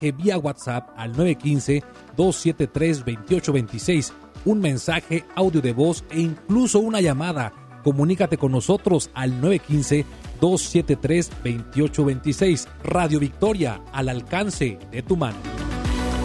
mensaje vía WhatsApp al 915-273-2826, un mensaje, audio de voz e incluso una llamada. Comunícate con nosotros al 915-273-2826. Radio Victoria, al alcance de tu mano.